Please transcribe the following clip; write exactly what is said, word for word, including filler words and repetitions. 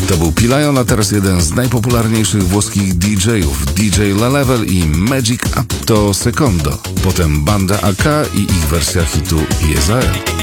To był P-Lion, a teraz jeden z najpopularniejszych włoskich D J-ów, D J La Level i Magic Atto Secondo. Potem Banda A K i ich wersja hitu P S A L.